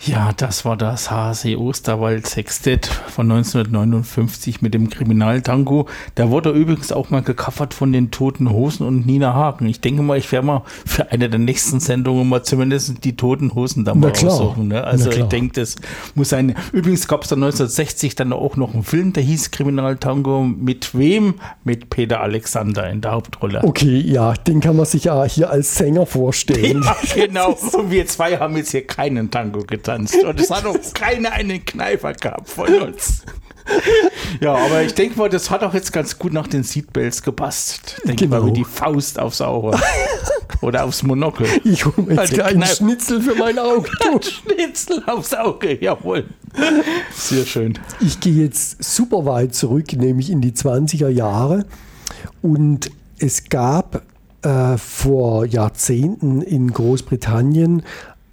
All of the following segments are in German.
Ja, das war das HC Osterwald Sextett von 1959 mit dem Kriminaltango. Da wurde übrigens auch mal gecovert von den Toten Hosen und Nina Hagen. Ich denke mal, ich werde mal für eine der nächsten Sendungen mal zumindest die Toten Hosen da mal raussuchen. Ne? Also ich denke, das muss sein. Übrigens gab es dann 1960 dann auch noch einen Film, der hieß Kriminaltango. Mit wem? Mit Peter Alexander in der Hauptrolle. Okay, ja, den kann man sich ja hier als Sänger vorstellen. Ja, genau. Und wir zwei haben jetzt hier keinen Tango getanzt. Und es hat auch keiner einen Kneifer gehabt von uns. Ja, aber ich denke mal, das hat auch jetzt ganz gut nach den Seatbelts gepasst. Denke mal wie die Faust aufs Auge. Oder aufs Monokel. Ich hole mir jetzt einen Schnitzel für mein Auge. Schnitzel aufs Auge, jawohl. Sehr schön. Ich gehe jetzt super weit zurück, nämlich in die 20er Jahre. Und es gab vor Jahrzehnten in Großbritannien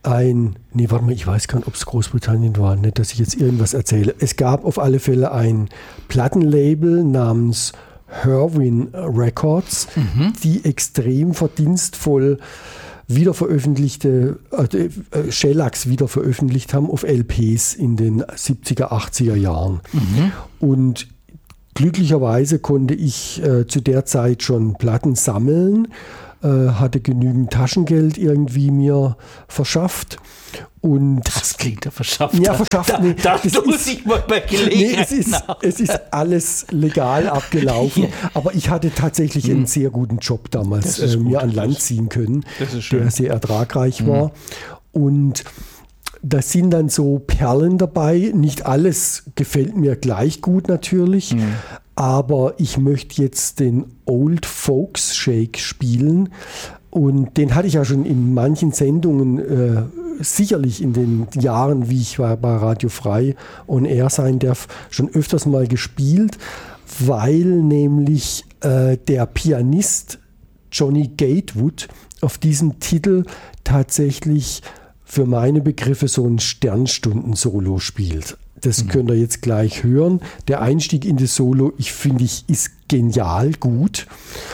ich weiß gar nicht, ob es Großbritannien war, nicht, dass ich jetzt irgendwas erzähle. Es gab auf alle Fälle ein Plattenlabel namens Herwin Records, die extrem verdienstvoll wiederveröffentlichte Shellacks wiederveröffentlicht haben auf LPs in den 70er, 80er Jahren. Und glücklicherweise konnte ich zu der Zeit schon Platten sammeln, hatte genügend Taschengeld irgendwie mir verschafft. Und das klingt ja verschafft. Ja, verschafft. Da muss ich mal bei Gelegenheit es ist alles legal abgelaufen. Aber ich hatte tatsächlich einen sehr guten Job damals mir an Land ziehen können, der sehr ertragreich war. Und da sind dann so Perlen dabei. Nicht alles gefällt mir gleich gut natürlich. Aber ich möchte jetzt den Old Folks Shake spielen. Und den hatte ich ja schon in manchen Sendungen, sicherlich in den Jahren, wie ich bei Radio Frei on Air sein darf, schon öfters mal gespielt, weil nämlich der Pianist Johnny Gatewood auf diesem Titel tatsächlich für meine Begriffe so ein Sternstunden-Solo spielt. Das könnt ihr jetzt gleich hören. Der Einstieg in das Solo, ist genial gut.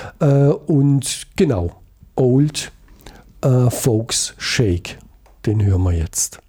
Und genau, Old Folks Shake, den hören wir jetzt.